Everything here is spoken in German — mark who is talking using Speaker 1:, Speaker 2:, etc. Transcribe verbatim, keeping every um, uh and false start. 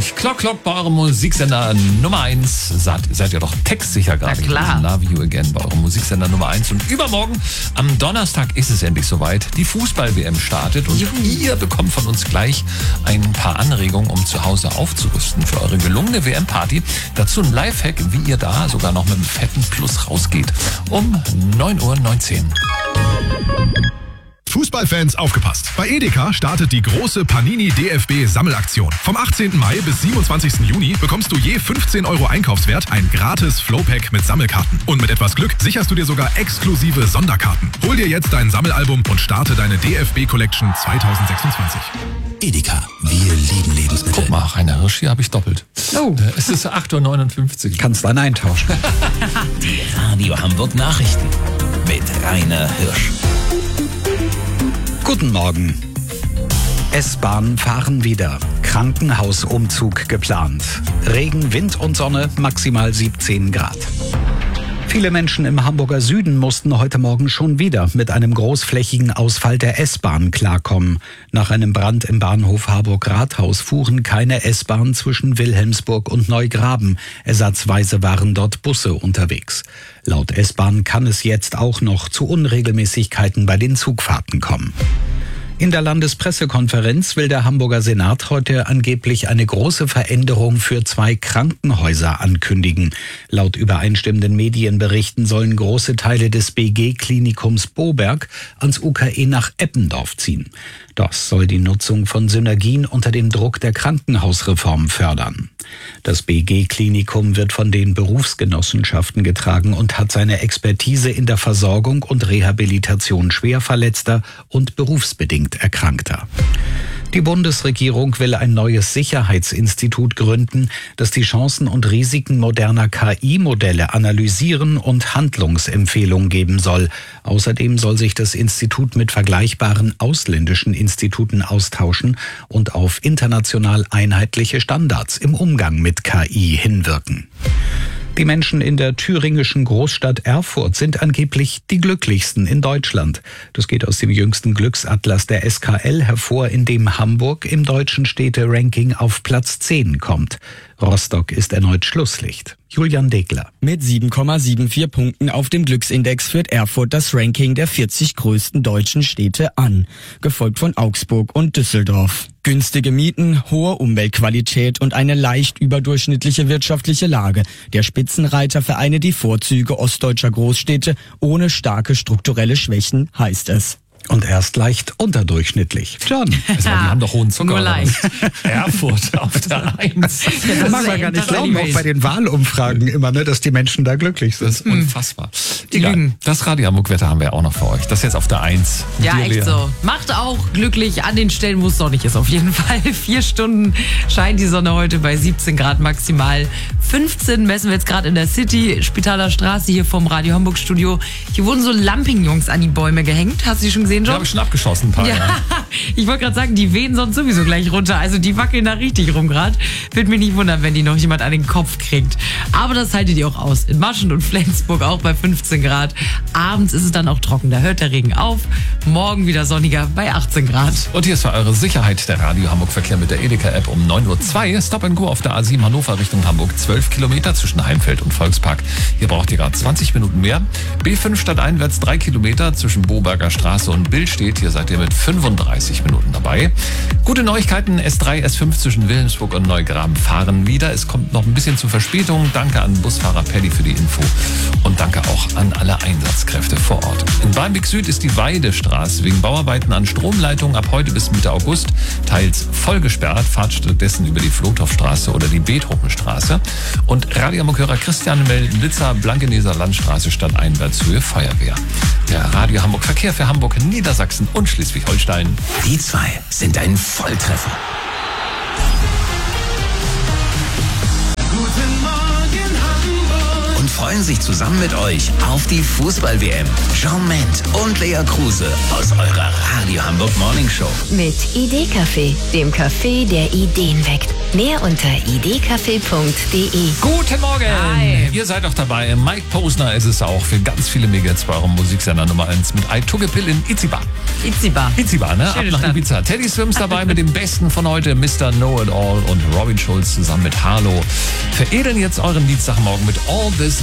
Speaker 1: euch. Klock, Klock bei eurem Musiksender Nummer eins. Seid, seid ihr doch textsicher gerade.
Speaker 2: Na klar.
Speaker 1: Love You Again bei eurem Musiksender Nummer eins. Und übermorgen, am Donnerstag, ist es endlich soweit. Die Fußball-W M startet. Und
Speaker 2: Juhu.
Speaker 1: ihr bekommt von uns gleich ein paar Anregungen, um zu Hause aufzurüsten für eure gelungene W M-Party. Dazu ein Lifehack, wie ihr da sogar noch mit einem fetten Plus rausgeht. Um neun Uhr neunzehn.
Speaker 3: Fußballfans aufgepasst. Bei Edeka startet die große Panini D F B Sammelaktion. Vom achtzehnten Mai bis siebenundzwanzigsten Juni bekommst du je fünfzehn Euro Einkaufswert ein gratis Flowpack mit Sammelkarten. Und mit etwas Glück sicherst du dir sogar exklusive Sonderkarten. Hol dir jetzt dein Sammelalbum und starte deine D F B Collection zwanzig sechsundzwanzig.
Speaker 4: Edeka, wir lieben Lebensmittel.
Speaker 1: Guck mal, Rainer Hirsch, hier habe ich doppelt.
Speaker 2: Oh.
Speaker 1: Äh, Es ist acht Uhr neunundfünfzig.
Speaker 5: Kannst dann eintauschen.
Speaker 4: Die Radio Hamburg Nachrichten mit Rainer Hirsch.
Speaker 5: Guten Morgen. S-Bahn fahren wieder. Krankenhausumzug geplant. Regen, Wind und Sonne, maximal siebzehn Grad. Viele Menschen im Hamburger Süden mussten heute Morgen schon wieder mit einem großflächigen Ausfall der S-Bahn klarkommen. Nach einem Brand im Bahnhof Harburg-Rathaus fuhren keine S-Bahn zwischen Wilhelmsburg und Neugraben. Ersatzweise waren dort Busse unterwegs. Laut S-Bahn kann es jetzt auch noch zu Unregelmäßigkeiten bei den Zugfahrten kommen. In der Landespressekonferenz will der Hamburger Senat heute angeblich eine große Veränderung für zwei Krankenhäuser ankündigen. Laut übereinstimmenden Medienberichten sollen große Teile des B G-Klinikums Boberg ans U K E nach Eppendorf ziehen. Das soll die Nutzung von Synergien unter dem Druck der Krankenhausreform fördern. Das B G-Klinikum wird von den Berufsgenossenschaften getragen und hat seine Expertise in der Versorgung und Rehabilitation Schwerverletzter und berufsbedingt Erkrankter. Die Bundesregierung will ein neues Sicherheitsinstitut gründen, das die Chancen und Risiken moderner K I-Modelle analysieren und Handlungsempfehlungen geben soll. Außerdem soll sich das Institut mit vergleichbaren ausländischen Instituten austauschen und auf international einheitliche Standards im Umgang mit K I hinwirken. Die Menschen in der thüringischen Großstadt Erfurt sind angeblich die glücklichsten in Deutschland. Das geht aus dem jüngsten Glücksatlas der S K L hervor, in dem Hamburg im deutschen Städte-Ranking auf Platz zehn kommt. Rostock ist erneut Schlusslicht. Julian Degler.
Speaker 6: Mit sieben Komma vierundsiebzig Punkten auf dem Glücksindex führt Erfurt das Ranking der vierzig größten deutschen Städte an, gefolgt von Augsburg und Düsseldorf. Günstige Mieten, hohe Umweltqualität und eine leicht überdurchschnittliche wirtschaftliche Lage. Der Spitzenreiter vereine die Vorzüge ostdeutscher Großstädte ohne starke strukturelle Schwächen, heißt es.
Speaker 5: Und erst leicht unterdurchschnittlich. John.
Speaker 1: Also, die haben doch hohen Zucker.
Speaker 2: Nur
Speaker 1: oder
Speaker 2: leicht.
Speaker 1: was? Erfurt auf der Eins.
Speaker 2: Ja,
Speaker 5: Das mag man gar nicht glauben, auch bei den Wahlumfragen immer, ne, dass die Menschen da glücklich
Speaker 1: Das
Speaker 5: sind.
Speaker 1: ist unfassbar.
Speaker 2: Die
Speaker 1: Egal.
Speaker 2: Lügen.
Speaker 1: Das Radio Hamburg-Wetter haben wir auch noch für euch. Das jetzt auf der Eins. Mit
Speaker 2: Ja,
Speaker 1: dir,
Speaker 2: echt
Speaker 1: Lea.
Speaker 2: so. Macht auch glücklich an den Stellen, wo es sonnig ist. Auf jeden Fall. Vier Stunden scheint die Sonne heute bei siebzehn Grad maximal. fünfzehn messen wir jetzt gerade in der City, Spitaler Straße hier vom Radio Hamburg Studio. Hier wurden so Lampignons an die Bäume gehängt. Hast du die schon gesehen,
Speaker 1: Die
Speaker 2: John?
Speaker 1: habe ich schon abgeschossen, ein paar.
Speaker 2: Ja,
Speaker 1: Ja.
Speaker 2: ich wollte gerade sagen, die wehen sonst sowieso gleich runter. Also die wackeln da richtig rum gerade. Würde mich nicht wundern, wenn die noch jemand an den Kopf kriegt. Aber das haltet ihr auch aus. In Maschen und Flensburg auch bei fünfzehn Grad. Abends ist es dann auch trocken. Da hört der Regen auf. Morgen wieder sonniger bei achtzehn Grad.
Speaker 1: Und hier ist für eure Sicherheit der Radio Hamburg-Verkehr mit der Edeka-App um neun Uhr zwei. Stop and Go auf der A sieben Hannover Richtung Hamburg. zwölf Kilometer zwischen Heimfeld und Volkspark. Hier braucht ihr gerade zwanzig Minuten mehr. B fünf stadteinwärts drei Kilometer zwischen Boberger Straße und Billstedt. Hier seid ihr mit fünfunddreißig Minuten dabei. Gute Neuigkeiten. S drei, S fünf zwischen Wilhelmsburg und Neugraben fahren wieder. Es kommt noch ein bisschen zu Verspätung. Danke an Busfahrer Paddy für die Info. Und danke auch an alle Einsatzkräfte vor Ort. In Barmbek Süd ist die Weidestraße wegen Bauarbeiten an Stromleitungen ab heute bis Mitte August teils voll gesperrt. Fahrt stattdessen über die Flotow-Straße oder die Beethovenstraße. Und Radio Hamburg-Hörer Christian meldet Blitzer, Blankeneser Landstraße stadteinwärts Höhe Feuerwehr. Der Radio Hamburg Verkehr für Hamburg, Niedersachsen und Schleswig-Holstein.
Speaker 4: Die zwei sind ein Volltreffer. Guten Morgen Hamburg. Und von freuen sich zusammen mit euch auf die Fußball-W M. Jean Ment und Lea Kruse aus eurer Radio Hamburg Morning Show.
Speaker 7: Mit Idee-Café, dem Café, der Ideen weckt. Mehr unter idee-café punkt de.
Speaker 1: Guten Morgen!
Speaker 2: Hi.
Speaker 1: Ihr seid auch dabei. Mike Posner ist es auch für ganz viele Megahits bei eurem Musiksender Nummer eins mit I Took a Pill in Itziba.
Speaker 2: Itziba.
Speaker 1: Itziba, ne? Ab
Speaker 2: Schöne
Speaker 1: nach
Speaker 2: Stadt.
Speaker 1: Ibiza. Teddy Swims dabei mit dem Besten von heute, Mister Know It All und Robin Schulz zusammen mit Harlow. Veredeln jetzt euren Dienstagmorgen mit All This